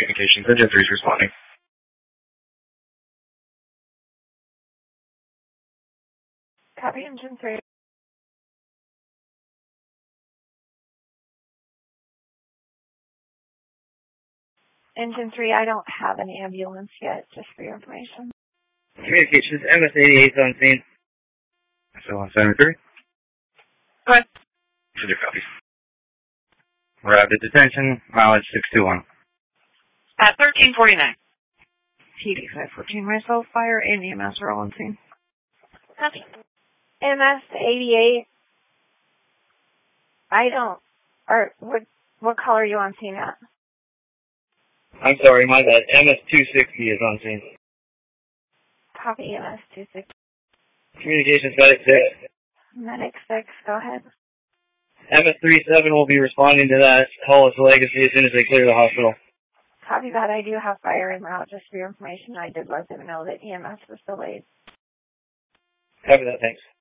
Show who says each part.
Speaker 1: communications. Engine 3 is responding.
Speaker 2: Copy, Engine 3. Engine 3, I don't have an ambulance yet, just for your information.
Speaker 1: Communications, MS-88 on scene. So 173.
Speaker 3: Go ahead.
Speaker 1: Should your copy. Rapid detention, mileage 621.
Speaker 3: At 1349.
Speaker 2: TD 514, myself, fire, and EMS are all on scene.
Speaker 3: Copy.
Speaker 2: MS 88. I don't. Or what color are you on scene at?
Speaker 1: I'm sorry, my bad. MS-260 is on scene.
Speaker 2: Copy, MS 26.
Speaker 1: Communications, Medic 6.
Speaker 2: Medic 6, go ahead.
Speaker 1: MS-37 will be responding to that call to Legacy as soon as they clear the hospital.
Speaker 2: Copy that. I do have fire en route, just for your information. I did let them know that EMS was delayed.
Speaker 1: Copy that, thanks.